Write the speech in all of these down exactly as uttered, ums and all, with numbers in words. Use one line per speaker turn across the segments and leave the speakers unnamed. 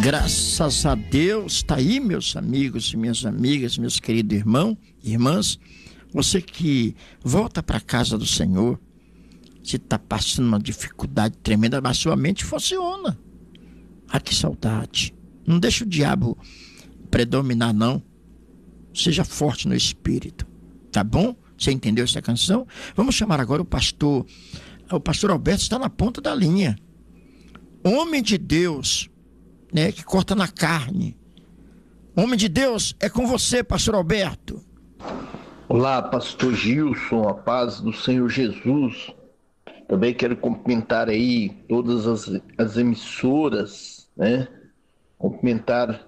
Graças a Deus, está aí, meus amigos e minhas amigas, meus queridos irmãos e irmãs, você que volta para a casa do Senhor, se está passando uma dificuldade tremenda, mas sua mente funciona. Ah, que saudade. Não deixa o diabo predominar, não. Seja forte no espírito, tá bom? Você entendeu essa canção? Vamos chamar agora o pastor. O pastor Alberto está na ponta da linha. Homem de Deus, né, que corta na carne. Homem de Deus, é com você, pastor Alberto.
Olá, pastor Gilson, a paz do Senhor Jesus. Também quero cumprimentar aí todas as, as emissoras, né? Cumprimentar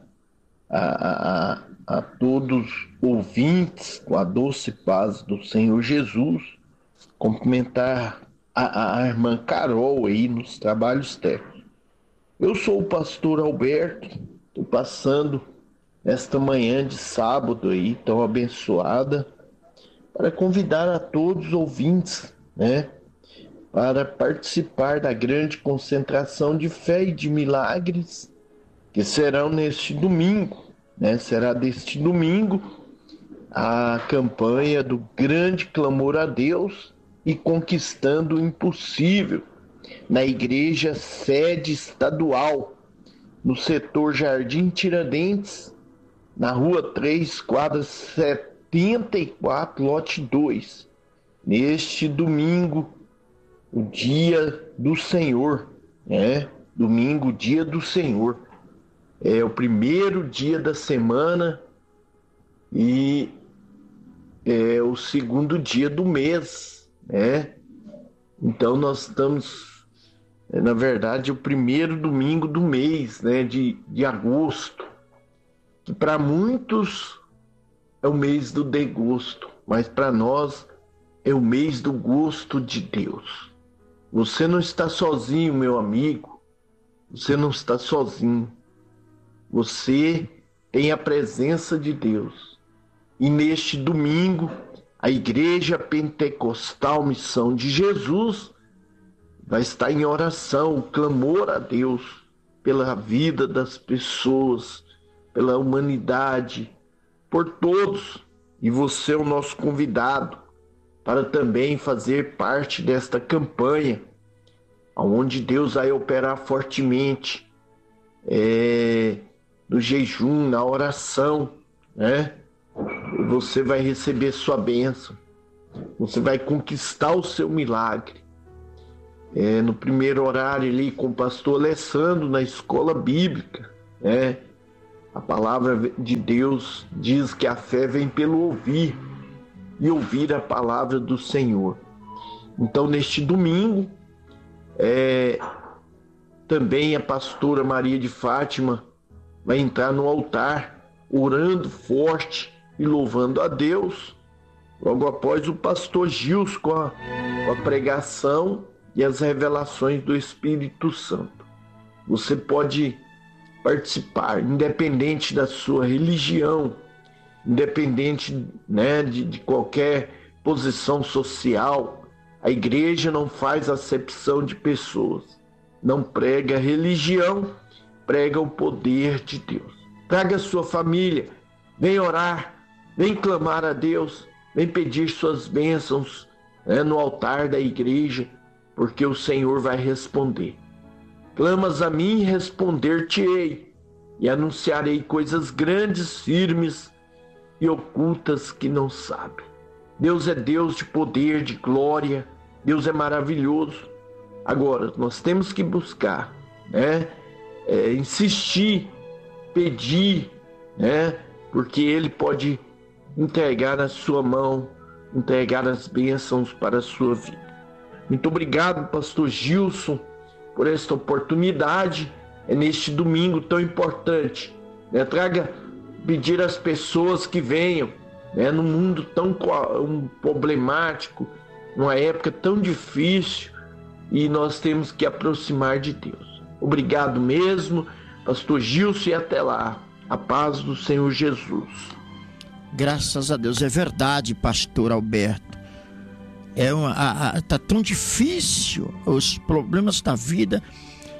a, a, a todos os ouvintes com a doce paz do Senhor Jesus. Cumprimentar a, a irmã Carol aí nos trabalhos técnicos. Eu sou o pastor Alberto, estou passando esta manhã de sábado aí, tão abençoada, para convidar a todos os ouvintes, né, para participar da grande concentração de fé e de milagres que serão neste domingo, né, será deste domingo a campanha do grande clamor a Deus e conquistando o impossível, na igreja sede estadual, no setor Jardim Tiradentes, na rua três, quadra setenta e quatro, lote dois. Neste domingo, o dia do Senhor, né? Domingo, dia do Senhor. É o primeiro dia da semana e é o segundo dia do mês, né? Então nós estamos, na verdade, o primeiro domingo do mês, né, de, de agosto, que para muitos é o mês do desgosto, mas para nós é o mês do gosto de Deus. Você não está sozinho, meu amigo, você não está sozinho, você tem a presença de Deus. E neste domingo, a Igreja Pentecostal Missão de Jesus vai estar em oração, clamor a Deus pela vida das pessoas, pela humanidade, por todos. E você é o nosso convidado para também fazer parte desta campanha, onde Deus vai operar fortemente, é, no jejum, na oração, né? Você vai receber sua bênção, você vai conquistar o seu milagre. É, no primeiro horário ali com o pastor Alessandro, na escola bíblica, né? A palavra de Deus diz que a fé vem pelo ouvir, e ouvir a palavra do Senhor. Então, neste domingo, é, também a pastora Maria de Fátima vai entrar no altar, orando forte e louvando a Deus, logo após o pastor Gilson com a, com a pregação e as revelações do Espírito Santo. Você pode participar, independente da sua religião, independente, né, de, de qualquer posição social. A igreja não faz acepção de pessoas, não prega religião, prega o poder de Deus. Traga sua família, vem orar, vem clamar a Deus, vem pedir suas bênçãos, né, no altar da igreja, porque o Senhor vai responder. Clamas a mim e responder-te-ei, e anunciarei coisas grandes, firmes e ocultas que não sabe. Deus é Deus de poder, de glória, Deus é maravilhoso. Agora, nós temos que buscar, né, é, insistir, pedir, né, porque Ele pode entregar na sua mão, entregar as bênçãos para a sua vida. Muito obrigado, pastor Gilson, por esta oportunidade, é neste domingo tão importante, né? Traga, pedir às pessoas que venham, né? Num mundo tão um, problemático, numa época tão difícil, e nós temos que aproximar de Deus. Obrigado mesmo, pastor Gilson, e até lá, a paz do Senhor Jesus.
Graças a Deus, é verdade, pastor Alberto. É uma, a, a, tá tão difícil os problemas da vida,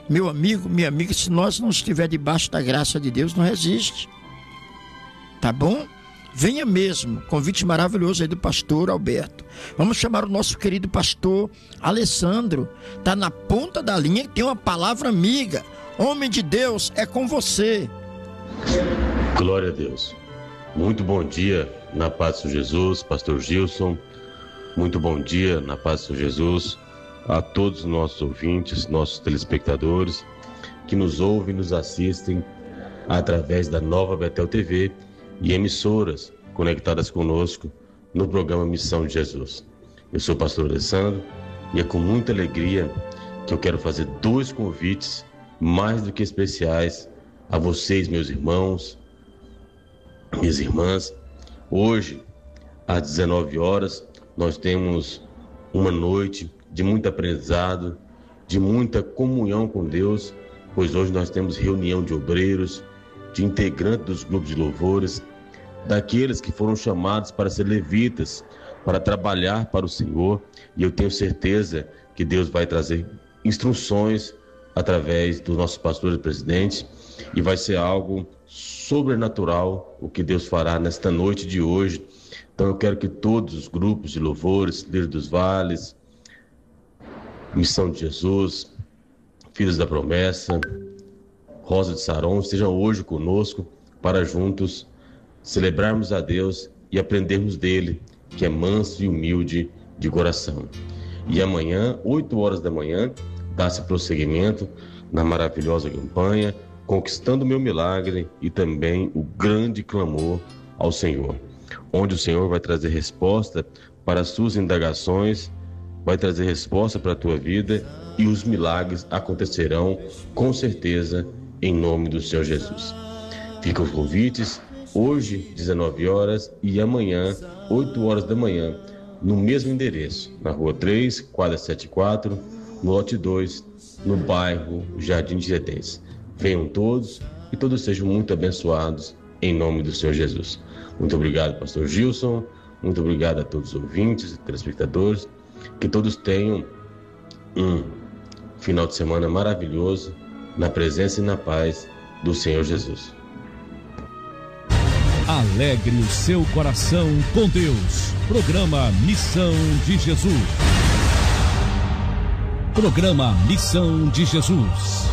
Meu amigo, minha amiga, se nós não estiver debaixo da graça de Deus, não resiste. Tá bom? Venha mesmo, convite maravilhoso aí do pastor Alberto. Vamos chamar o nosso querido pastor Alessandro. Tá na ponta da linha, tem uma palavra amiga. Homem de Deus, é com você.
Glória a Deus. Muito bom dia, na paz do Senhor Jesus, pastor Gilson. Muito bom dia, na paz do Senhor Jesus, a todos os nossos ouvintes, nossos telespectadores, que nos ouvem e nos assistem através da Nova Betel T V e emissoras conectadas conosco no programa Missão de Jesus. Eu sou o pastor Alessandro e é com muita alegria que eu quero fazer dois convites mais do que especiais a vocês, meus irmãos, minhas irmãs. Hoje, às dezenove horas, nós temos uma noite de muito aprendizado, de muita comunhão com Deus, pois hoje nós temos reunião de obreiros, de integrantes dos grupos de louvores, daqueles que foram chamados para ser levitas, para trabalhar para o Senhor, e eu tenho certeza que Deus vai trazer instruções através dos nossos pastores e presidentes, e vai ser algo sobrenatural o que Deus fará nesta noite de hoje. Então eu quero que todos os grupos de louvores, Lírio dos Vales, Missão de Jesus, Filhos da Promessa, Rosa de Saron, estejam hoje conosco para juntos celebrarmos a Deus e aprendermos dele, que é manso e humilde de coração. E amanhã, oito horas da manhã, dá-se prosseguimento na maravilhosa campanha Conquistando o Meu Milagre e também o grande clamor ao Senhor, onde o Senhor vai trazer resposta para as suas indagações, vai trazer resposta para a tua vida e os milagres acontecerão com certeza em nome do Senhor Jesus. Ficam os convites, hoje, dezenove horas e amanhã, oito horas da manhã, no mesmo endereço, na Rua três, quadra setenta e quatro, no lote dois, no bairro Jardim Tiradentes. Venham todos e todos sejam muito abençoados em nome do Senhor Jesus. Muito obrigado, pastor Gilson. Muito obrigado a todos os ouvintes e telespectadores. Que todos tenham um final de semana maravilhoso na presença e na paz do Senhor Jesus.
Alegre o seu coração com Deus. Programa Missão de Jesus. Programa Missão de Jesus.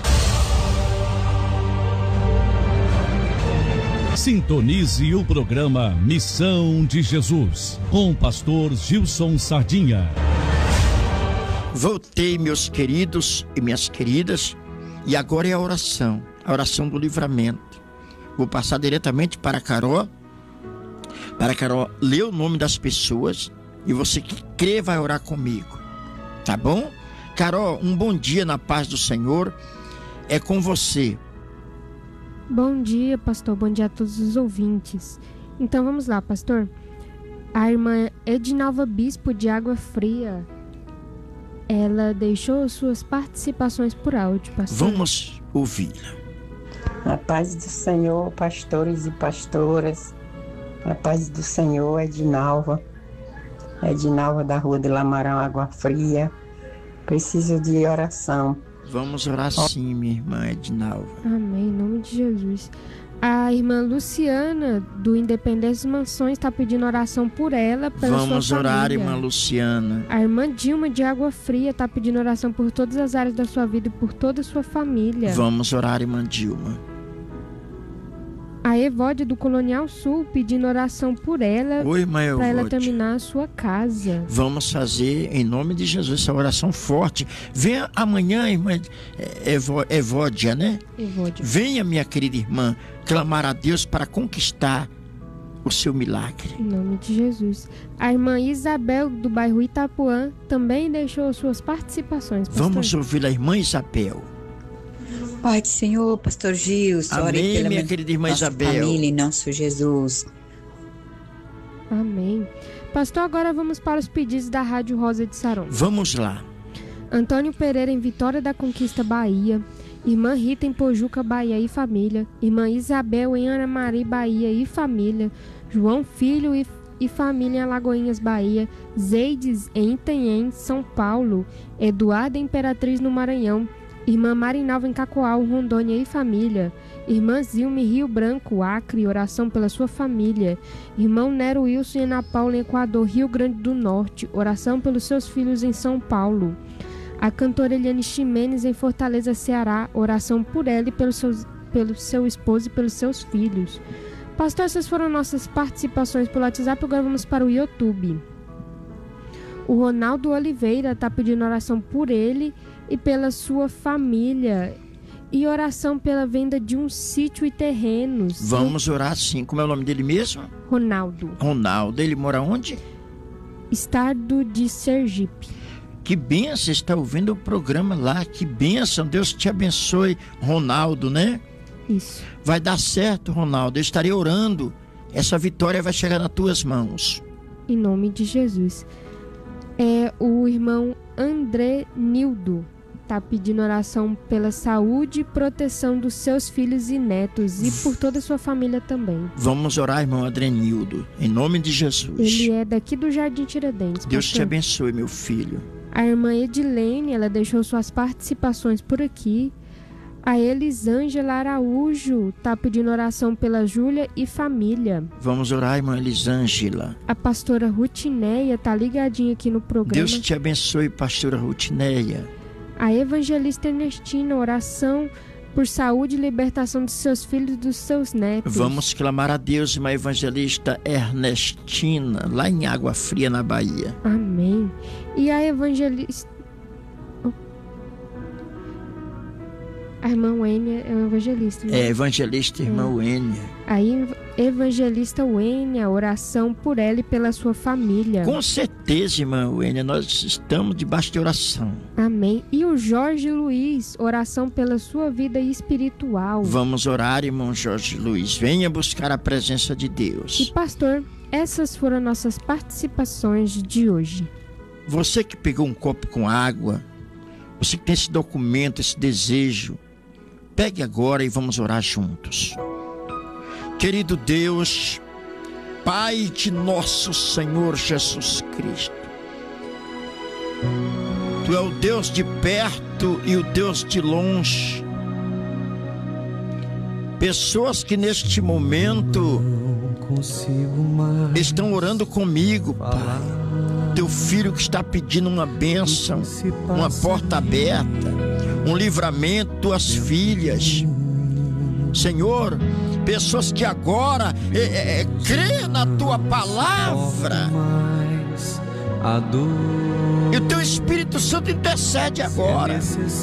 Sintonize o programa Missão de Jesus com o pastor Gilson Sardinha.
Voltei, meus queridos e minhas queridas, e agora é a oração, a oração do livramento. Vou passar diretamente para a Carol, para a Carol ler o nome das pessoas, e você que crê vai orar comigo, tá bom? Carol, um bom dia na paz do Senhor, é com você.
Bom dia, pastor, bom dia a todos os ouvintes. Então vamos lá, pastor. A irmã Edinalva Bispo de Água Fria, ela deixou suas participações por áudio, pastor.
Vamos ouvi-la.
A paz do Senhor, pastores e pastoras. A paz do Senhor, Edinalva. Edinalva da Rua de Lamarão, Água Fria. Preciso de oração.
Vamos orar sim, minha irmã Edinalva.
Amém, em nome de Jesus. A irmã Luciana, do Independência Mansões, está pedindo oração por ela, pela
Vamos
sua
orar,
família.
irmã Luciana.
A irmã Dilma de Água Fria está pedindo oração por todas as áreas da sua vida e por toda a sua família.
Vamos orar, irmã Dilma.
A Evódia do Colonial Sul pedindo oração por ela,
Oi, irmã
para ela
Evódia.
terminar a sua casa.
Vamos fazer, em nome de Jesus, essa oração forte. Venha amanhã, irmã Evo, Evódia, né?
Evódia.
Venha, minha querida irmã, clamar a Deus para conquistar o seu milagre.
Em nome de Jesus. A irmã Isabel, do bairro Itapuã, também deixou suas participações, pastor.
Vamos ouvir a irmã Isabel.
Pai do Senhor, pastor Gilson,
Amém,
ore pela
minha querida irmã
nossa
Isabel.
família, em nosso Jesus.
Amém. Pastor, agora vamos para os pedidos da Rádio Rosa de Saron.
Vamos lá.
Antônio Pereira, em Vitória da Conquista, Bahia. Irmã Rita, em Pojuca, Bahia e família. Irmã Isabel, em Ana Maria, Bahia e família. João Filho e, e família, em Alagoinhas, Bahia. Zeides, em Itanhém, São Paulo. Eduardo, Imperatriz, no Maranhão. Irmã Marinalva em Cacoal, Rondônia e família. Irmã Zilme, Rio Branco, Acre, oração pela sua família. Irmão Nero Wilson e Ana Paula, em Equador, Rio Grande do Norte, oração pelos seus filhos em São Paulo. A cantora Eliane Ximenes, em Fortaleza, Ceará, oração por ela e pelos seus, pelo seu esposo e pelos seus filhos. Pastor, essas foram nossas participações pelo WhatsApp. Agora vamos para o YouTube. O Ronaldo Oliveira está pedindo oração por ele e pela sua família. E oração pela venda de um sítio e terrenos.
Vamos orar sim. Como é o nome dele mesmo?
Ronaldo.
Ronaldo. Ele mora onde?
Estado de Sergipe.
Que bênção, está ouvindo o programa lá. Que bênção. Deus te abençoe, Ronaldo, né?
Isso.
Vai dar certo, Ronaldo. Eu estarei orando. Essa vitória vai chegar nas tuas mãos.
Em nome de Jesus. É o irmão André Nildo. Está pedindo oração pela saúde e proteção dos seus filhos e netos e por toda a sua família também.
Vamos orar, irmão Adrenildo, em nome de Jesus.
Ele é daqui do Jardim Tiradentes.
Deus
pastor.
te abençoe, meu filho.
A irmã Edilene, ela deixou suas participações por aqui. A Elisângela Araújo está pedindo oração pela Júlia e família.
Vamos orar, irmã Elisângela.
A pastora Rutineia está ligadinha aqui no programa.
Deus te abençoe, pastora Rutineia.
A evangelista Ernestina, oração por saúde e libertação de seus filhos e dos seus netos.
Vamos clamar a Deus, irmã evangelista Ernestina, lá em Água Fria, na Bahia.
Amém. E a evangelista... A irmã Wênia é o evangelista. Né?
É, evangelista irmã é. Wênia.
A evangelista Wênia, oração por ela e pela sua família.
Com certeza, irmã Wênia, nós estamos debaixo de oração.
Amém. E o Jorge Luiz, oração pela sua vida espiritual.
Vamos orar, irmão Jorge Luiz. Venha buscar a presença de Deus.
E pastor, essas foram nossas participações de hoje.
Você que pegou um copo com água, você que tem esse documento, esse desejo, pegue agora e vamos orar juntos. Querido Deus, Pai de nosso Senhor Jesus Cristo, Tu é o Deus de perto e o Deus de longe. Pessoas que neste momento estão orando comigo, Pai. Teu filho que está pedindo uma bênção, uma porta aberta, um livramento, tuas filhas. Senhor, pessoas que agora é, é, crê na tua palavra. E o teu Espírito Santo intercede agora.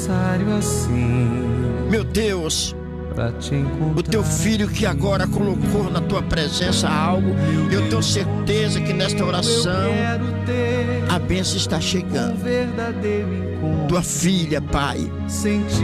Meu Deus, o teu filho que agora colocou na tua presença algo, eu tenho certeza que nesta oração a bênção está chegando. Tua filha, Pai,